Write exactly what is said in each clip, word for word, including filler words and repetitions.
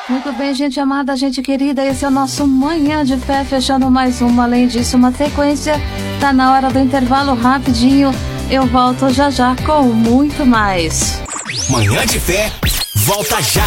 Muito bem, gente amada, gente querida, esse é o nosso Manhã de Fé, fechando mais uma, além disso, uma sequência. Tá na hora do intervalo rapidinho, eu volto já já com muito mais. Manhã de Fé, volta já!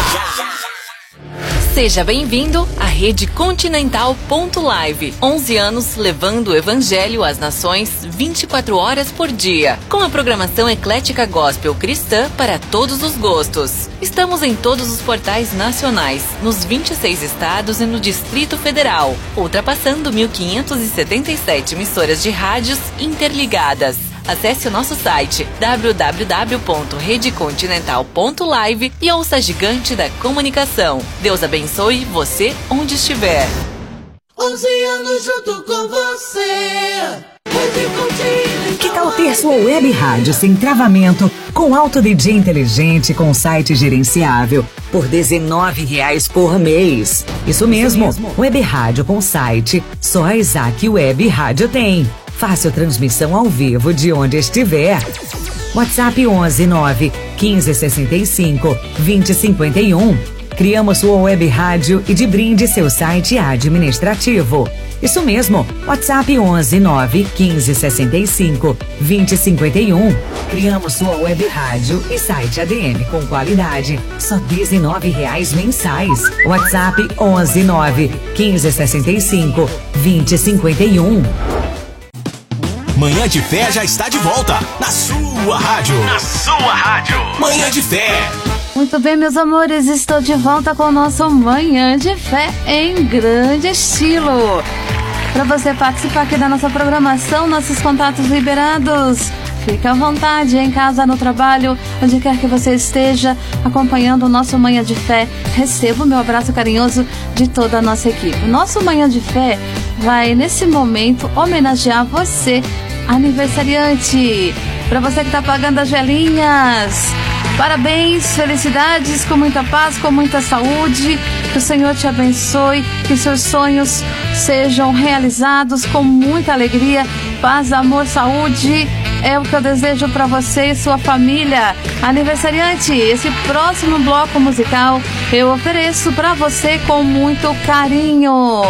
Seja bem-vindo à Rede Continental ponto live. onze anos levando o Evangelho às nações vinte e quatro horas por dia. Com a programação eclética gospel cristã para todos os gostos. Estamos em todos os portais nacionais, nos vinte e seis estados e no Distrito Federal, ultrapassando mil quinhentas e setenta e sete emissoras de rádios interligadas. Acesse o nosso site w w w ponto rede continental ponto live e ouça a gigante da comunicação. Deus abençoe você onde estiver. onze anos junto com você. Rede Continental. Que tal ter sua web rádio sem travamento, com alto D J inteligente, com site gerenciável, por dezenove reais por mês? Isso mesmo, Isso mesmo. Web rádio com site, só a Isaac Web Rádio tem. Fácil transmissão ao vivo de onde estiver. WhatsApp onze nove quinze sessenta e cinco vinte cinquenta e um. Criamos sua web rádio e de brinde seu site administrativo. Isso mesmo, WhatsApp onze nove quinze sessenta e cinco vinte cinquenta e um. Criamos sua web rádio e site A D M com qualidade, só dezenove reais mensais. WhatsApp onze nove quinze sessenta e cinco vinte cinquenta e um. Manhã de Fé já está de volta, na sua rádio. Na sua rádio. Manhã de Fé. Muito bem, meus amores, estou de volta com o nosso Manhã de Fé em grande estilo. Para você participar aqui da nossa programação, nossos contatos liberados. Fique à vontade, em casa, no trabalho, onde quer que você esteja, acompanhando o nosso Manhã de Fé. Receba o meu abraço carinhoso de toda a nossa equipe. Nosso Manhã de Fé vai, nesse momento, homenagear você, aniversariante. Para você que está pagando as velinhas, parabéns, felicidades, com muita paz, com muita saúde. Que o Senhor te abençoe, que seus sonhos sejam realizados com muita alegria, paz, amor, saúde. É o que eu desejo para você e sua família. Aniversariante, esse próximo bloco musical eu ofereço para você com muito carinho.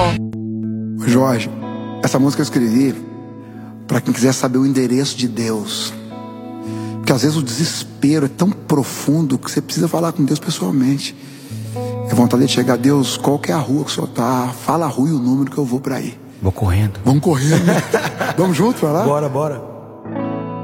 Jorge, essa música eu escrevi para quem quiser saber o endereço de Deus. Porque às vezes o desespero é tão profundo que você precisa falar com Deus pessoalmente. É vontade de chegar a Deus, qual que é a rua que o senhor tá? Fala a rua e o número que eu vou para aí. Vou correndo. Vamos correndo. Vamos junto pra lá? Bora, bora.